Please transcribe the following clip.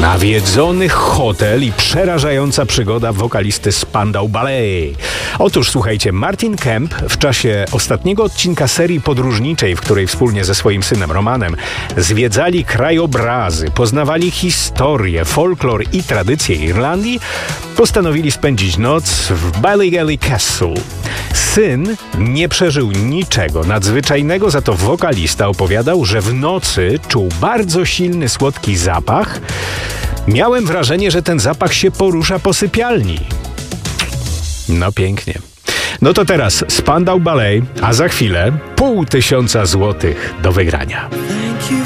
Nawiedzony hotel i przerażająca przygoda wokalisty Spandau Ballet. Otóż słuchajcie, Martin Kemp w czasie ostatniego odcinka serii podróżniczej, w której wspólnie ze swoim synem Romanem zwiedzali krajobrazy, poznawali historię, folklor i tradycje Irlandii, postanowili spędzić noc w Ballygelly Castle. Syn nie przeżył niczego nadzwyczajnego, za to wokalista opowiadał, że w nocy czuł bardzo silny, słodki zapach. Miałem wrażenie, że ten zapach się porusza po sypialni. No pięknie. No to teraz Spandau Ballet, a za chwilę 500 złotych do wygrania.